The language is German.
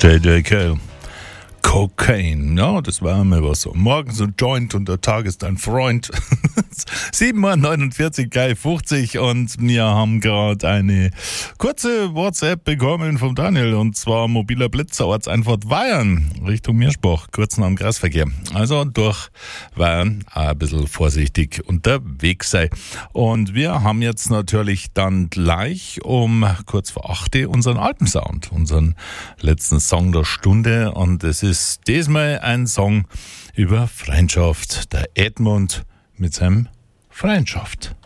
JJK. Cocaine, ja, das war immer was so. Morgens ein Joint und der Tag ist dein Freund. 7:49 Uhr, geil 50 und wir haben gerade eine kurze WhatsApp bekommen vom Daniel und zwar mobiler Blitzer, Ortseinfahrt Weyern, Richtung Meerspach, kurz nach dem Kreisverkehr. Also durch Weyern auch ein bisschen vorsichtig unterwegs sein. Und wir haben jetzt natürlich dann gleich um kurz vor 8 Uhr unseren Alpensound, unseren letzten Song der Stunde und es ist diesmal ein Song über Freundschaft. Der Edmund mit seinem Freundschaft.